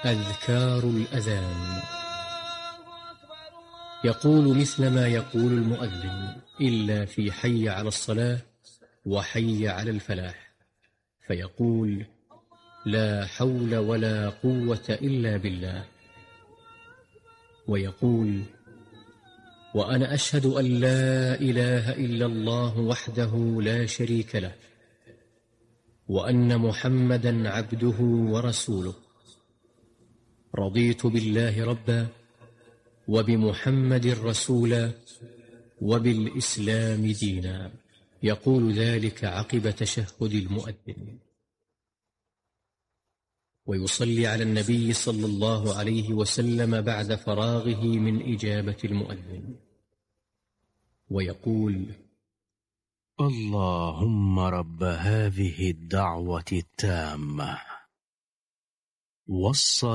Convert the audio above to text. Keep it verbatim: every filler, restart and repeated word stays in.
أذكار الأذان. يقول مثل ما يقول المؤذن، إلا في حي على الصلاة وحي على الفلاح، فيقول: لا حول ولا قوة إلا بالله. ويقول: وأنا أشهد أن لا إله إلا الله وحده لا شريك له، وأن محمدا عبده ورسوله. رضيت بالله ربا، وبمحمد رسولا، وبالإسلام دينا. يقول ذلك عقب تشهد المؤذن، ويصلي على النبي صلى الله عليه وسلم بعد فراغه من إجابة المؤذن، ويقول: اللهم رب هذه الدعوة التامة والصلاة